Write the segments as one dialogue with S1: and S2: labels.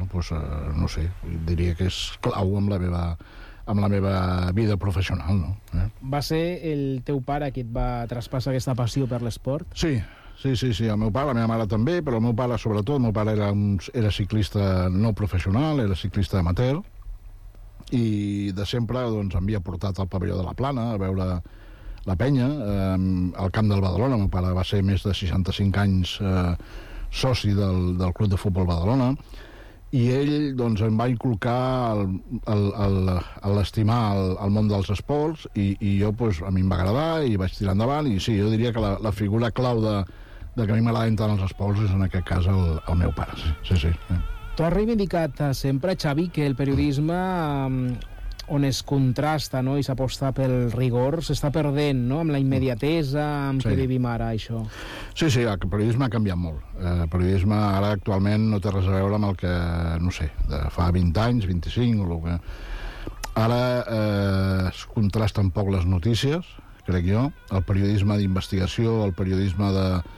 S1: no sé, diria que és clau amb la meva vida professional, no?
S2: Va ser el teu pare qui et va traspassar aquesta passió per l'esport?
S1: Sí, el meu pare, la meva mare també, però el meu pare sobretot, el meu pare era ciclista no professional, era ciclista amateur, i de sempre doncs, em havia portat al pavelló de la Plana a veure la penya, al camp del Badalona. El meu pare va ser més de 65 anys soci del Club de Futbol Badalona, i ell doncs, em va inculcar l'estimar el món dels esports, i jo, doncs, a mi em va agradar i vaig tirar endavant, i sí, jo diria que la figura clau de que a mi m'agraden tant els esports és en aquest cas el meu pare, sí.
S2: Tu has reivindicat sempre, Xavi, que el periodisme on es contrasta, no?, i s'aposta pel rigor, s'està perdent, no?, amb la immediatesa amb què vivim ara, això.
S1: Sí, el periodisme ha canviat molt. El periodisme ara actualment no té res a veure amb el que, no sé, de fa 20 anys, 25, o el que... Ara es contrasten poc les notícies, crec jo. El periodisme d'investigació, el periodisme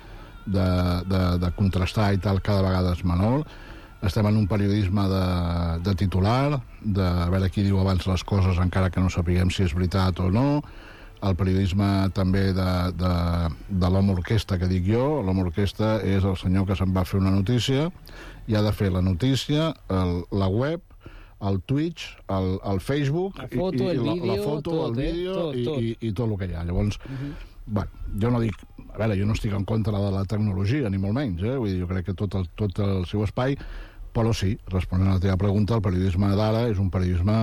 S1: de contrastar i tal, cada vegada és menor. Estem en un periodisme de titular, de veure qui diu abans les coses encara que no sapiguem si és veritat o no. El periodisme també de l'home orquestra, que dic jo. L'home orquestra és el senyor que se'n va fer una notícia i ha de fer la notícia, la web, el Twitch, el Facebook,
S2: la foto,
S1: el vídeo i tot el que hi ha. Llavors, bueno, jo no dic... A veure, jo no estic en contra de la tecnologia, ni molt menys, Vull dir, jo crec que tot el seu espai, però sí, responent a la teva pregunta, el periodisme d'ara és un periodisme,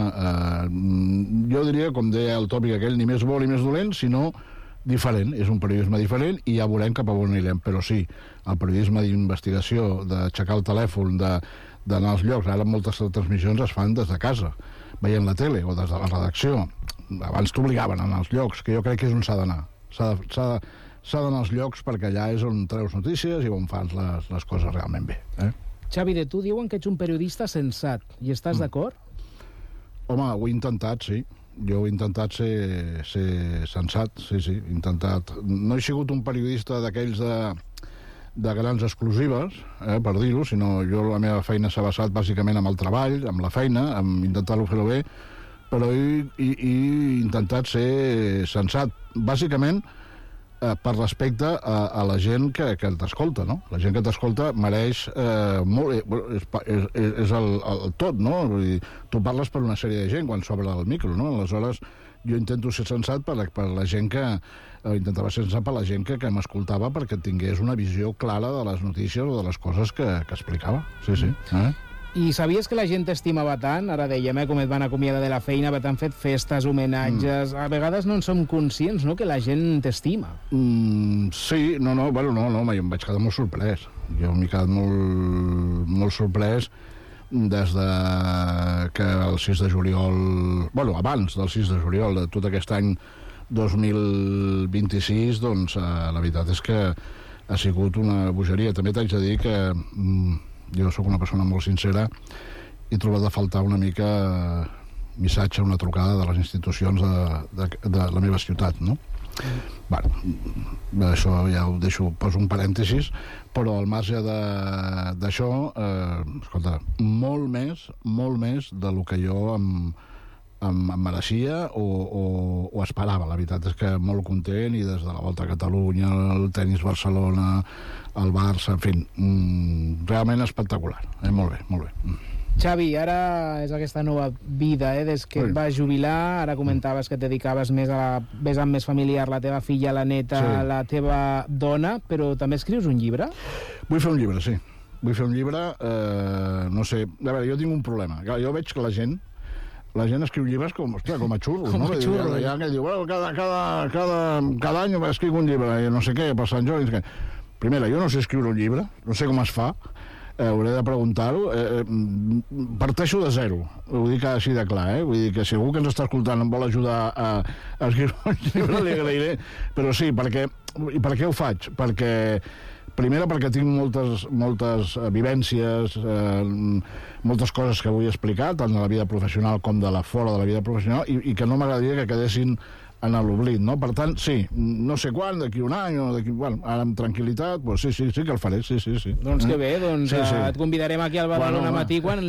S1: jo diria, com deia el tòpic aquell, ni més bo ni més dolent, sinó diferent. És un periodisme diferent i ja veurem cap a on anirem. Però sí, el periodisme d'investigació, d'aixecar el telèfon, d'anar als llocs, ara moltes transmissions es fan des de casa, veient la tele o des de la redacció. Abans t'obligaven a anar als llocs, que jo crec que és on s'ha d'anar. S'ha d'anar als llocs perquè allà és on treus notícies i on fas les coses realment bé.
S2: Xavi, de tu diuen que ets un periodista sensat. I estàs d'acord?
S1: Home, ho he intentat, sí. Jo he intentat ser sensat, sí. He intentat... No he sigut un periodista d'aquells de grans exclusives, per dir-ho, sinó jo la meva feina s'ha basat bàsicament amb el treball, amb la feina, amb intentar-ho fer-ho bé, però he intentat ser sensat, bàsicament per respecte a la gent que t'escolta, no? La gent que t'escolta mereix molt... És el tot, no? Vull dir, tu parles per una sèrie de gent quan s'obre el micro, no? Aleshores, jo intento ser sensat per la gent que... Intentava ser sensat per la gent que m'escoltava perquè tingués una visió clara de les notícies o de les coses que explicava. Sí.
S2: I sabies que la gent t'estimava tant? Ara dèiem, com et van acomiadar de la feina, t'han fet festes, homenatges... A vegades no en som conscients, no?, que la gent t'estima.
S1: Sí, no, em vaig quedar molt sorprès. Jo m'he quedat molt sorprès des de que el 6 de juliol... Bueno, abans del 6 de juliol de tot aquest any 2026, doncs la veritat és que ha sigut una bogeria. També t'haig de dir que... Jo sóc una persona molt sincera i he trobat a faltar una mica missatge, una trucada de les institucions de la meva ciutat, no? Bueno, això ja ho deixo, poso un parèntesis, però al marge d'això, escolta, molt més del que jo em mereixia o esperava. La veritat és que molt content, i des de la Volta a Catalunya, el tenis Barcelona, el Barça, en fi, realment espectacular. Molt bé.
S2: Xavi, ara és aquesta nova vida, des que et vas jubilar. Ara comentaves que et dedicaves més a la vessant més familiar, la teva filla, la neta, la teva dona, però també escrius un llibre?
S1: Vull fer un llibre, sí. Vull fer un llibre, no sé... A veure, jo tinc un problema. Jo veig que la gent escriu llibres com a xurros, no? Hi ha que diu, bueno, cada any escric un llibre, no sé què, per Sant Jordi. Primera, jo no sé escriure un llibre, no sé com es fa, hauré de preguntar-ho. Parteixo de zero, ho dic així de clar, Vull dir que si algú que ens està escoltant em vol ajudar a escriure un llibre, li agrairé. Però sí, i per què ho faig? Primera, perquè tinc moltes vivències, moltes coses que vull explicar, tant de la vida professional com de la fora de la vida professional, i que no m'agradaria que quedessin en l'oblit, no? Per tant, sí, no sé quan, d'aquí un any, o d'aquí... Bueno, ara amb tranquil·litat, doncs sí que el faré, sí.
S2: Doncs que bé, et convidarem aquí al Badalona Matí quan